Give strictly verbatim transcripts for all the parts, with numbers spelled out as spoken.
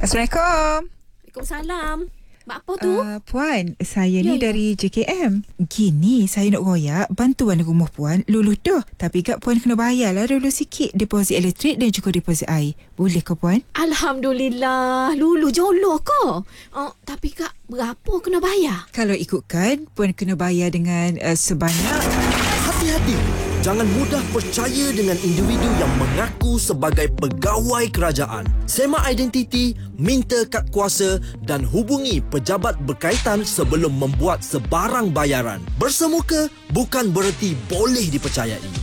Assalamualaikum. Waalaikumsalam. Mak apa tu? Uh, Puan, saya Ya, ni ya. dari J K M. Gini, saya nak royak bantuan rumah Puan luluh dah. Tapi kat Puan kena bayarlah dulu sikit deposit elektrik dan juga deposit air. Boleh ke Puan? Alhamdulillah. Lulu joloh ke? Oh, tapi kak, berapa kena bayar? Kalau ikutkan, Puan kena bayar dengan uh, sebanyak... Hati-hati, jangan mudah percaya dengan individu yang mengaku sebagai pegawai kerajaan. Semak identiti, minta kad kuasa dan hubungi pejabat berkaitan sebelum membuat sebarang bayaran. Bersemuka bukan bererti boleh dipercayai.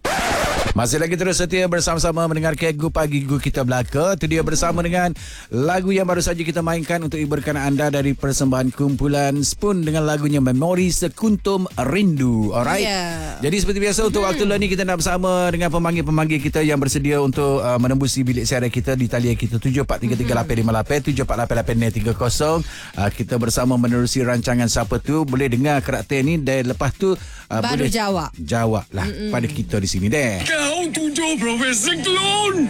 Masih lagi terus setia bersama-sama mendengar Kegu Pagi Gu Kita Belaka. Itu dia bersama dengan lagu yang baru saja kita mainkan untuk hiburkan anda dari persembahan kumpulan Spoon dengan lagunya Memori Sekuntum Rindu. Alright. Yeah. Jadi seperti biasa untuk waktu ni kita nak bersama dengan pemanggil-pemanggil kita yang bersedia untuk uh, menembusi bilik siaran kita di talian kita tujuh empat tiga tiga lapan lima lapan tujuh empat lapan lapan tiga kosong. Uh, kita bersama menerusi rancangan Siapa Tu. Boleh dengar karakter ni dan lepas tu uh, Baru boleh jawab. Jawab lah Mm-mm. pada kita di sini deh. Kau tuduh Profesor Klon.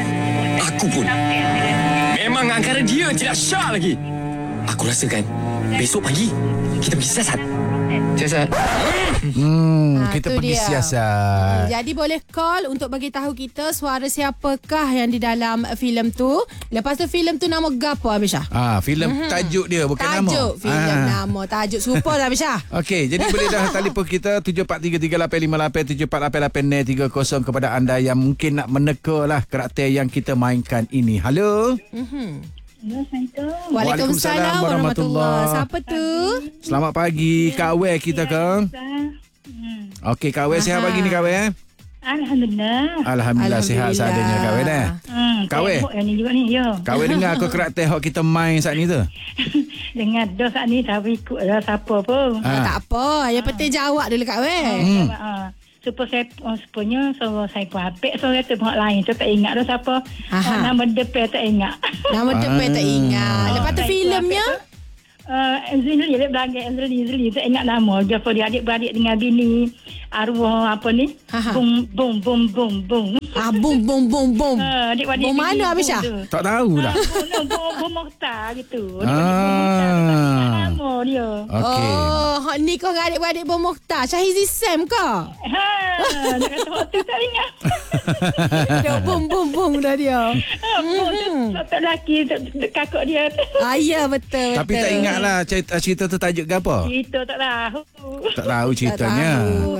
Aku pun. Memang angkara dia tidak syar lagi. Aku rasakan besok pagi kita pergi siasat. Siasat? Hmm, Ha, kita tu pergi dia. siasat. Jadi boleh call untuk bagi tahu kita suara siapakah yang di dalam filem tu. Lepas tu filem tu nama gapo Abisha? Ah, filem mm-hmm. tajuk dia bukan nama. Tajuk filem Ah. nama, tajuk super lah Abisha. Okey, jadi boleh dah telefon kita tujuh empat tiga tiga lapan lima lapan tujuh empat lapan lapan tiga kosong kepada anda yang mungkin nak meneka lah karakter yang kita mainkan ini. Halo. Mhm. Waalaikumsalam Waalaikumsalam warahmatullahi. Siapa tu? Selamat pagi, Kak Wei kita ke? Okey, Kak Wei sihat pagi ni Kak Wei eh? Alhamdulillah. Alhamdulillah, sihat seadanya Kak Wei dah. Hmm, Kak Wei. Yang ni juga ni, yo. Kak Wei dengar aku karakter hok kita main saat ni tu? Dengar dah saat ni tapi ikut lah siapa pun. Ah. Tak apa, yang penting jawab dulu Kak Wei. Hmm. Ha. Supaya saya oh, supaya so saya pun apik so kata pihak lain tu tak ingat dah siapa. Aha. Oh, nama depan tak ingat. Nama depan tak ingat. Lepas tu Saya filmnya? apik tu, Uh, Angelina dia belakang Angelina Angelina tak ingat nama dia for dia adik-beradik dengan bini arwah apa ni Aha. bum bum bum bum bum Ah, bum bum bum bum. uh, adik-beradik Bum bini mana Abisha? tu. Tak tahulah. Ah, bum bum Mokhtar gitu. Ah. Nama dia. Okey. Oh, hak ni kau dengan adik-beradik Bom Mokhtar. Syahizi Sam ke? Ha, nak kata waktu tak ingat. Dah bum bum bum dah dia. Hmm. Tak lelaki kakak dia. Ah, ya betul. Tapi betul. tak ingatlah cerita, cerita tu tajuk ke apa? Kita tak tahu. Tak tahu ceritanya. Tak tahu.